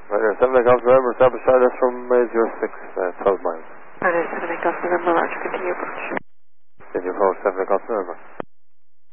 Right there, 7 Golf November, establish status from 06, 12 miles. Right there, 7 Golf November, Roger, continue approach. Continue approach, 7 Golf November.